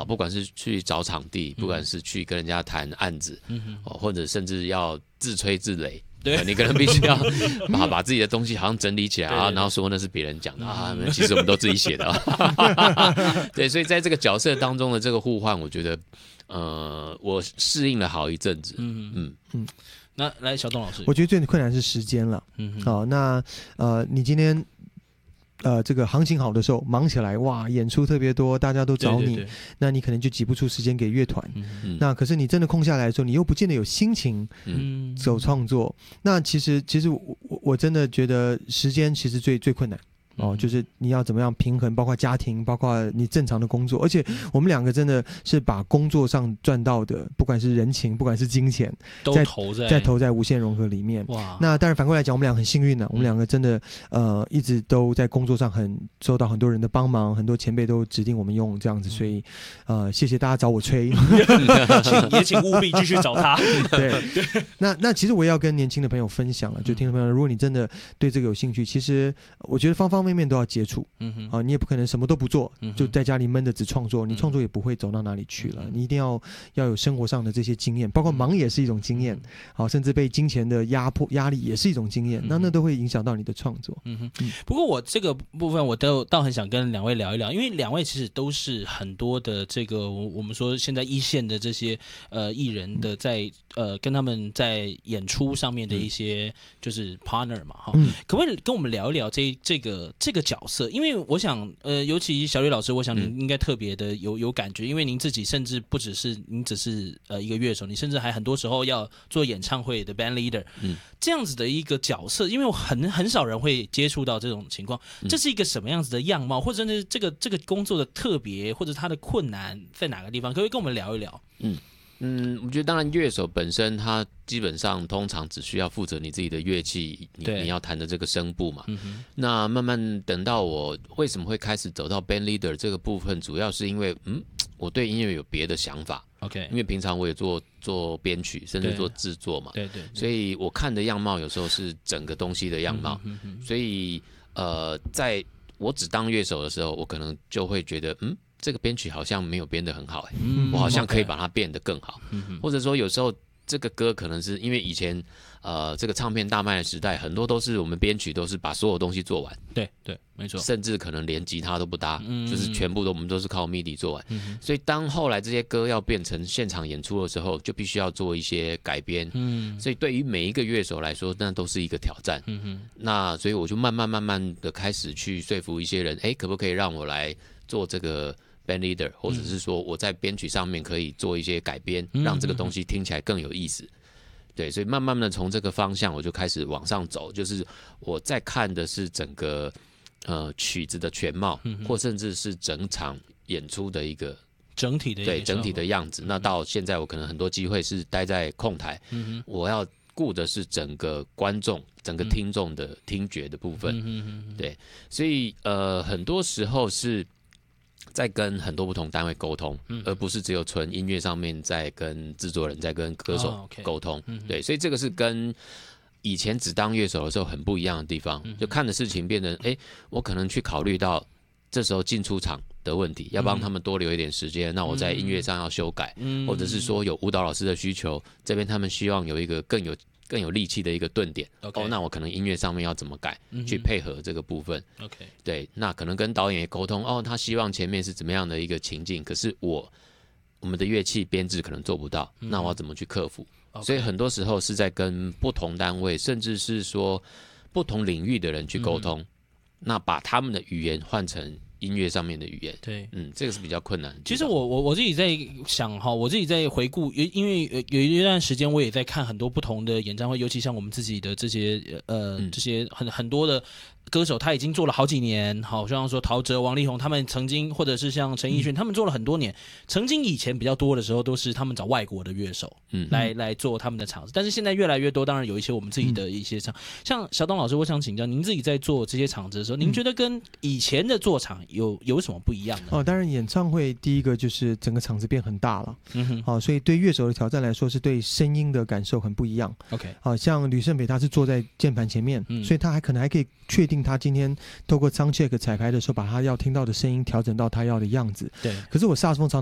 好，不管是去找场地，不管是去跟人家谈案子，或者甚至要自吹自擂。对，你可能必须要把自己的东西好像整理起来啊，然后说那是别人讲的啊，其实我们都自己写的。对，所以在这个角色当中的这个互换，我觉得，我适应了好一阵子。 那来小董老师， 我觉得最困难是时间了。那你今天这个行情好的时候忙起来，哇，演出特别多，大家都找你，那你可能就挤不出时间给乐团。那可是你真的空下来的时候，你又不见得有心情走创作。那其实我真的觉得时间其实最困难。就是你要怎么样平衡，包括家庭，包括你正常的工作，而且我们两个真的是把工作上赚到的，不管是人情，不管是金钱， 都投在无限融合里面。哇！那当然反过来讲，我们俩很幸运呢，我们两个真的一直都在工作上受到很多人的帮忙，很多前辈都指定我们用这样子，所以谢谢大家找我吹， 也请务必继续找他。 对，那其实我也要跟年轻的朋友分享了，就听众朋友，如果你真的对这个有兴趣，其实我觉得方方面面都要接触。你也不可能什么都不做，就在家里闷着只创作，你创作也不会走到哪里去了。你一定要有生活上的这些经验，包括忙也是一种经验，甚至被金钱的压力也是一种经验，那都会影响到你的创作。 不过我这个部分我倒很想跟两位聊一聊，因为两位其实都是很多的这个我们说现在一线的这些艺人的在跟他们在演出上面的一些就是 partner 嘛，可不可以跟我们聊一聊这个角色？因为我想尤其小吕老师，我想您应该特别的有感觉，因为您自己甚至不只是您只是一个乐手，你甚至还很多时候要做演唱会的 band leader，这样子的一个角色，因为我很少人会接触到这种情况，这是一个什么样子的样貌，或者是这个工作的特别，或者它的困难在哪个地方？可不可以跟我们聊一聊？ 我觉得当然乐手本身他基本上通常只需要负责你自己的乐器，你要弹的这个声部嘛。那慢慢等到我为什么会开始走到 band leader 这个部分，主要是因为我对音乐有别的想法。 OK， 因为平常我也做编曲，甚至做制作嘛。对，所以我看的样貌有时候是整个东西的样貌。所以在我只当乐手的时候，我可能就会觉得这个编曲好像没有编得很好，我好像可以把它变得更好。或者说有时候这个歌可能是因为以前这个唱片大卖的时代，很多都是我们编曲都是把所有东西做完。 对，没错。 甚至可能连吉他都不搭，就是全部我们都是靠 MIDI 做完。所以当后来这些歌要变成现场演出的时候，就必须要做一些改编。所以对于每一个乐手来说，那都是一个挑战。那所以我就慢慢的开始去说服一些人，可不可以让我来做这个band leader， 或者是说我在编曲上面可以做一些改编，让这个东西听起来更有意思。对，所以慢慢的从这个方向我就开始往上走，就是我在看的是整个曲子的全貌，或甚至是整场演出的一个整体的样子。那到现在我可能很多机会是待在控台，我要顾的是整个观众、整个听众的听觉的部分。对，所以很多时候是在跟很多不同单位沟通，而不是只有纯音乐上面在跟制作人、在跟歌手沟通。对，所以这个是跟以前只当乐手的时候很不一样的地方，就看的事情变成，我可能去考虑到这时候进出场的问题，要帮他们多留一点时间，那我在音乐上要修改，或者是说有舞蹈老师的需求，这边他们希望有一个更有力气的一个顿点。那我可能音乐上面要怎么改，去配合这个部分。对，那可能跟导演也沟通，他希望前面是怎么样的一个情境，可是我们的乐器编制可能做不到，那我要怎么去克服？所以很多时候是在跟不同单位，甚至是说不同领域的人去沟通，那把他们的语言换成音乐上面的语言。 对， 这个是比较困难的。 其实我自己在想哈，我自己在回顾，因为有一段时间我也在看很多不同的演唱会，尤其像我们自己的这些这些很多的歌手，他已经做了好几年，好像说陶喆、王力宏他们曾经，或者是像陈奕迅他们做了很多年。曾经以前比较多的时候，都是他们找外国的乐手来做他们的场子，但是现在越来越多，当然有一些我们自己的一些场，像小董老师，我想请教您自己在做这些场子的时候，您觉得跟以前的做场有什么不一样呢？ 当然演唱会第一个就是整个场子变很大了，所以对乐手的挑战来说，是对声音的感受很不一样。像吕胜斐他是坐在键盘前面，所以他可能还可以确定他今天透过sound check彩排的时候，把他要听到的声音调整到他要的样子。 对， 可是我萨克斯风常